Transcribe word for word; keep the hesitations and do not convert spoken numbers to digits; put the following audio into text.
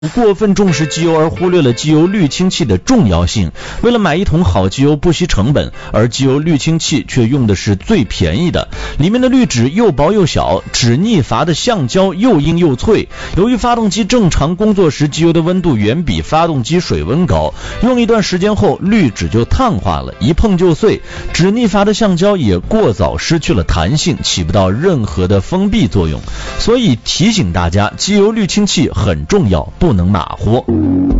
过分重视机油而忽略了机油滤清器的重要性。为了买一桶好机油不惜成本，而机油滤清器却用的是最便宜的，里面的滤纸又薄又小，纸腻阀的橡胶又硬又脆。由于发动机正常工作时机油的温度远比发动机水温高，用一段时间后滤纸就碳化了，一碰就碎。纸腻阀的橡胶也过早失去了弹性，起不到任何的封闭作用。所以提醒大家，机油滤清器很重要，不能马虎。